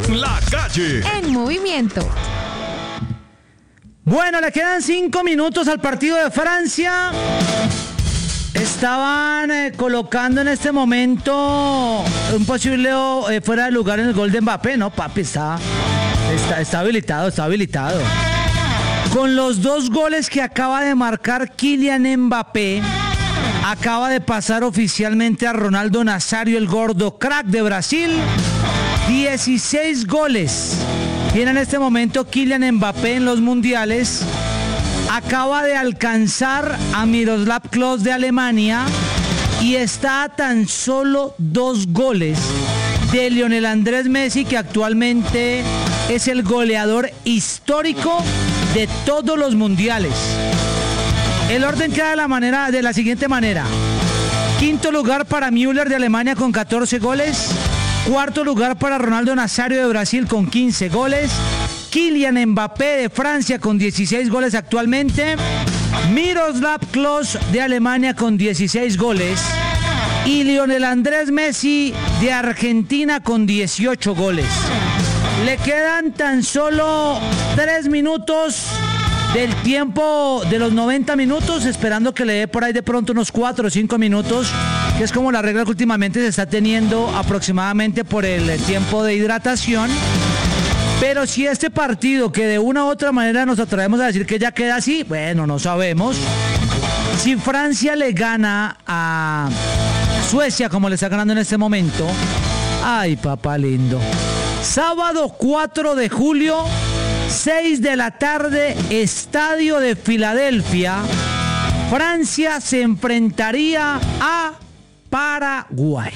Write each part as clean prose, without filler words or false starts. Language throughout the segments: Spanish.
La Calle. En movimiento. Bueno, le quedan 5 minutos al partido de Francia. Estaban colocando en este momento un posible fuera de lugar en el gol de Mbappé. No, papi, está habilitado, está habilitado. Con los 2 goles que acaba de marcar Kylian Mbappé, acaba de pasar oficialmente a Ronaldo Nazário, el gordo crack de Brasil. 16 goles tiene en este momento Kylian Mbappé en los mundiales. Acaba de alcanzar a Miroslav Klose de Alemania y está a tan solo 2 goles de Lionel Andrés Messi, que actualmente es el goleador histórico de todos los mundiales. El orden queda de la siguiente manera: quinto lugar para Müller de Alemania con 14 goles. Cuarto lugar para Ronaldo Nazário de Brasil con 15 goles. Kylian Mbappé de Francia con 16 goles actualmente. Miroslav Klose de Alemania con 16 goles. Y Lionel Andrés Messi de Argentina con 18 goles. Le quedan tan solo 3 minutos del tiempo de los 90 minutos, esperando que le dé por ahí de pronto unos 4 o 5 minutos, que es como la regla que últimamente se está teniendo aproximadamente por el tiempo de hidratación. Pero si este partido, que de una u otra manera nos atrevemos a decir que ya queda así, bueno, no sabemos. Si Francia le gana a Suecia como le está ganando en este momento, ay, papá lindo. Sábado 4 de julio, 6 de la tarde, Estadio de Filadelfia. Francia se enfrentaría a Paraguay.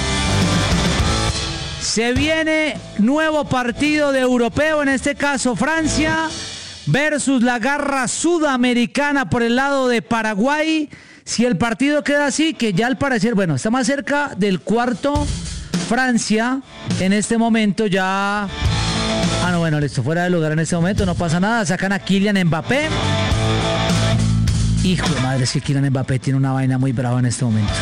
Se viene nuevo partido de europeo, en este caso Francia versus la garra sudamericana por el lado de Paraguay. Si el partido queda así, que ya al parecer, bueno, está más cerca del cuarto Francia en este momento ya. Ah, no, bueno, listo, fuera de lugar en este momento, no pasa nada. Sacan a Kylian Mbappé. Hijo de madre, es que Kylian Mbappé tiene una vaina muy brava en este momento.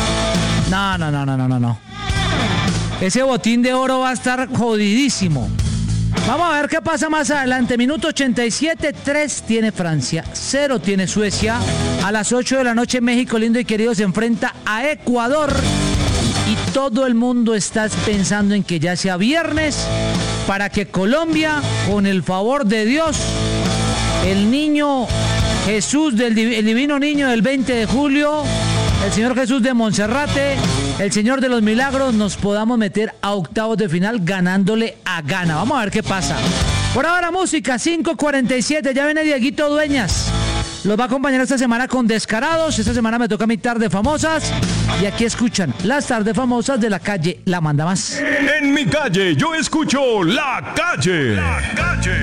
No. Ese botín de oro va a estar jodidísimo. Vamos a ver qué pasa más adelante. Minuto 87, 3 tiene Francia, 0 tiene Suecia. A las 8 de la noche, México lindo y querido se enfrenta a Ecuador. Y todo el mundo está pensando en que ya sea viernes para que Colombia, con el favor de Dios, el niño Jesús, el divino niño del 20 de julio, el Señor Jesús de Monserrate, el Señor de los Milagros, nos podamos meter a octavos de final ganándole a Ghana. Vamos a ver qué pasa. Por ahora música, 5:47, ya viene Dieguito Dueñas. Los va a acompañar esta semana con Descarados. Esta semana me toca mi Tarde Famosas. Y aquí escuchan las Tardes Famosas de La Calle, la manda más. En mi calle yo escucho La Calle. La Calle.